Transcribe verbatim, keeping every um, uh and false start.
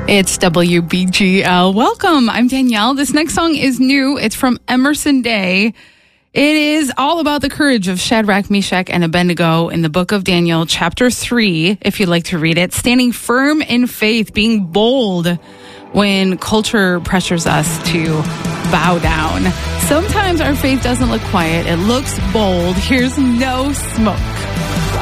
It's W B G L. Welcome. I'm Danielle. This next song is new. It's from Emerson Day. It is all about the courage of Shadrach, Meshach, and Abednego in the book of Daniel, chapter three, if you'd like to read it. Standing firm in faith, being bold when culture pressures us to bow down. Sometimes our faith doesn't look quiet. It looks bold. Here's No Smoke.